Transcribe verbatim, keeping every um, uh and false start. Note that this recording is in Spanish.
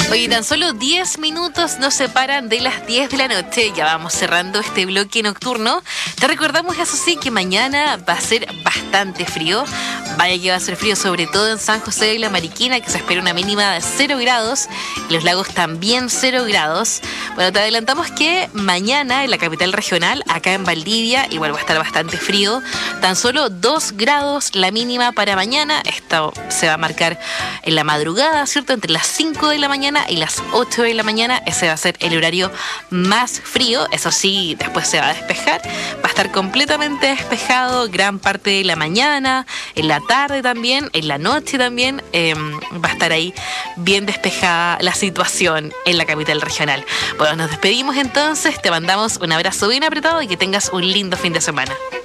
Oye, tan solo diez minutos nos separan de las diez de la noche. Ya vamos cerrando este bloque nocturno. Te recordamos, eso sí, que mañana va a ser bastante frío. Vaya que va a ser frío, sobre todo en San José de la Mariquina, que se espera una mínima de cero grados. Y los lagos también cero grados. Bueno, te adelantamos que mañana en la capital regional, acá en Valdivia, igual va a estar bastante frío. Tan solo dos grados la mínima para mañana. Esto se va a marcar en la madrugada, ¿cierto? Entre las cinco de la mañana y las ocho de la mañana. Ese va a ser el horario más frío. Eso sí, después se va a despejar. Va a estar completamente despejado gran parte de la mañana, en la tarde también, en la noche también. Eh, va a estar ahí bien despejada la situación en la capital regional. Bueno, nos despedimos entonces. Te mandamos un abrazo bien apretado y que tengas un lindo fin de semana.